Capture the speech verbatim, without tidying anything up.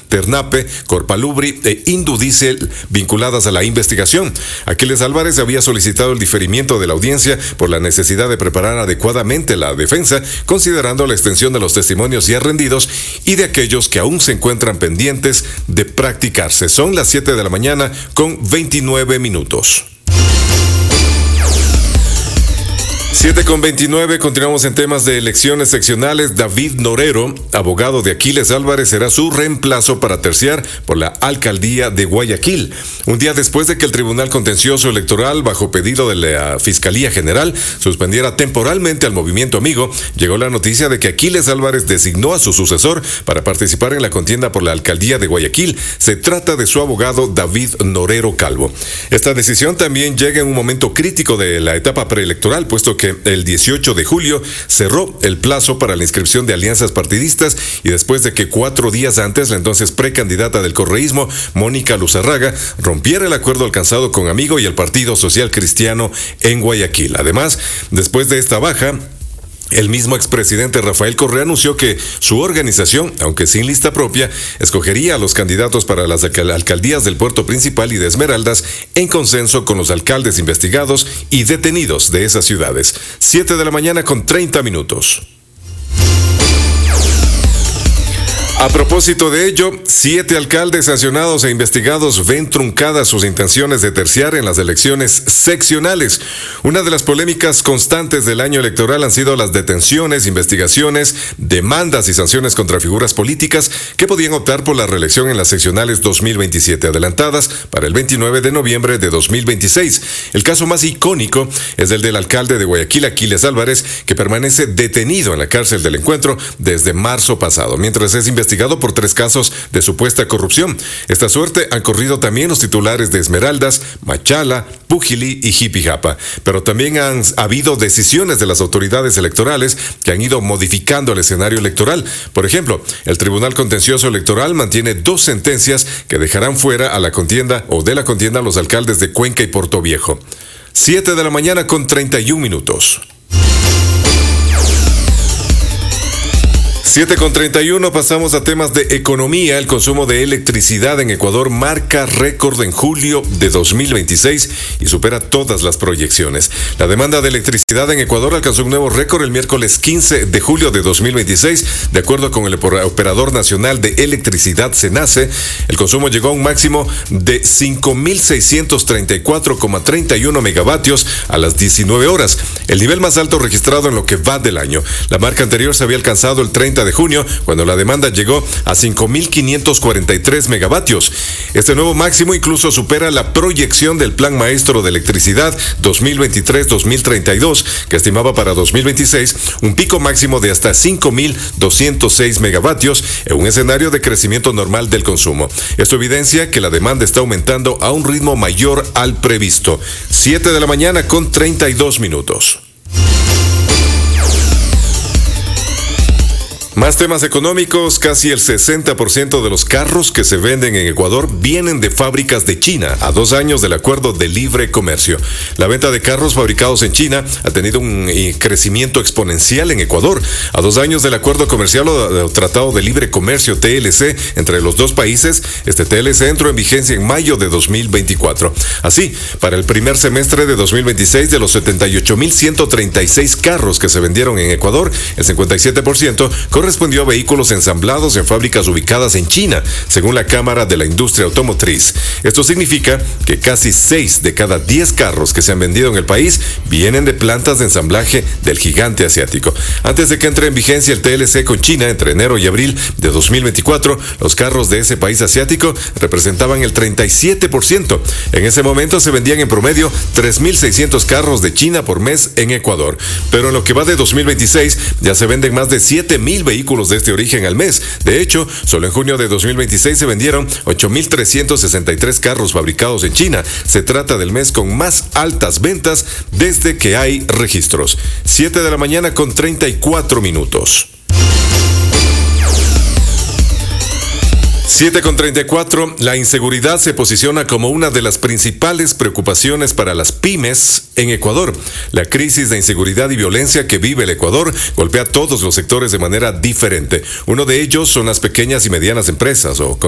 Ternape, Corpalubri e Indudiesel vinculadas a la investigación. Aquiles Álvarez había solicitado el diferimiento de la audiencia por la necesidad de preparar adecuadamente la defensa, considerando la extensión de los testimonios ya rendidos y de aquellos que aún se encuentran pendientes de practicarse. Son las siete de la mañana con veintinueve minutos. siete con veintinueve, continuamos en temas de elecciones seccionales. David Norero, abogado de Aquiles Álvarez, será su reemplazo para terciar por la alcaldía de Guayaquil. Un día después de que el Tribunal Contencioso Electoral, bajo pedido de la Fiscalía General, suspendiera temporalmente al Movimiento Amigo, llegó la noticia de que Aquiles Álvarez designó a su sucesor para participar en la contienda por la alcaldía de Guayaquil. Se trata de su abogado David Norero Calvo. Esta decisión también llega en un momento crítico de la etapa preelectoral, puesto que el dieciocho de julio cerró el plazo para la inscripción de alianzas partidistas y después de que cuatro días antes la entonces precandidata del correísmo, Mónica Luzarraga, rompiera el acuerdo alcanzado con Amigo y el Partido Social Cristiano en Guayaquil. Además, después de esta baja, el mismo expresidente Rafael Correa anunció que su organización, aunque sin lista propia, escogería a los candidatos para las alcaldías del Puerto Principal y de Esmeraldas en consenso con los alcaldes investigados y detenidos de esas ciudades. siete de la mañana con treinta minutos. A propósito de ello, siete alcaldes sancionados e investigados ven truncadas sus intenciones de terciar en las elecciones seccionales. Una de las polémicas constantes del año electoral han sido las detenciones, investigaciones, demandas y sanciones contra figuras políticas que podían optar por la reelección en las seccionales dos mil veintisiete adelantadas para el veintinueve de noviembre de dos mil veintiséis. El caso más icónico es el del alcalde de Guayaquil, Aquiles Álvarez, que permanece detenido en la cárcel del Encuentro desde marzo pasado, mientras es investigado investigado por tres casos de supuesta corrupción. Esta suerte han corrido también los titulares de Esmeraldas, Machala, Pujilí y Jipijapa, pero también han habido decisiones de las autoridades electorales que han ido modificando el escenario electoral. Por ejemplo, el Tribunal Contencioso Electoral mantiene dos sentencias que dejarán fuera a la contienda o de la contienda a los alcaldes de Cuenca y Portoviejo. siete de la mañana con treinta y un minutos. siete con treinta y uno, pasamos a temas de economía. El consumo de electricidad en Ecuador marca récord en julio de dos mil veintiséis y supera todas las proyecciones. La demanda de electricidad en Ecuador alcanzó un nuevo récord el miércoles quince de julio de dos mil veintiséis. De acuerdo con el Operador Nacional de Electricidad, SENACE, el consumo llegó a un máximo de cinco mil seiscientos treinta y cuatro coma treinta y uno megavatios a las diecinueve horas, el nivel más alto registrado en lo que va del año. La marca anterior se había alcanzado el treinta de junio, cuando la demanda llegó a cinco mil quinientos cuarenta y tres megavatios. Este nuevo máximo incluso supera la proyección del Plan Maestro de Electricidad dos mil veintitrés dos mil treinta y dos, que estimaba para dos mil veintiséis un pico máximo de hasta cinco mil doscientos seis megavatios en un escenario de crecimiento normal del consumo. Esto evidencia que la demanda está aumentando a un ritmo mayor al previsto. siete de la mañana con treinta y dos minutos. Más temas económicos. Casi el sesenta por ciento de los carros que se venden en Ecuador vienen de fábricas de China, a dos años del acuerdo de libre comercio. La venta de carros fabricados en China ha tenido un crecimiento exponencial en Ecuador. A dos años del acuerdo comercial o Tratado de Libre Comercio T L C entre los dos países, este T L C entró en vigencia en mayo de dos mil veinticuatro. Así, para el primer semestre de dos mil veintiséis, de los setenta y ocho mil ciento treinta y seis carros que se vendieron en Ecuador, el cincuenta y siete por ciento correspondió a vehículos ensamblados en fábricas ubicadas en China, según la Cámara de la Industria Automotriz. Esto significa que casi seis de cada diez carros que se han vendido en el país vienen de plantas de ensamblaje del gigante asiático. Antes de que entre en vigencia el T L C con China entre enero y abril de dos mil veinticuatro, los carros de ese país asiático representaban el treinta y siete por ciento. En ese momento se vendían en promedio tres mil seiscientos carros de China por mes en Ecuador. Pero en lo que va de dos mil veintiséis ya se venden más de siete mil vehículos de este origen al mes. De hecho, solo en junio de dos mil veintiséis se vendieron ocho mil trescientos sesenta y tres carros fabricados en China. Se trata del mes con más altas ventas desde que hay registros. siete de la mañana con treinta y cuatro minutos. siete con treinta y cuatro, la inseguridad se posiciona como una de las principales preocupaciones para las pymes en Ecuador. La crisis de inseguridad y violencia que vive el Ecuador golpea a todos los sectores de manera diferente. Uno de ellos son las pequeñas y medianas empresas, o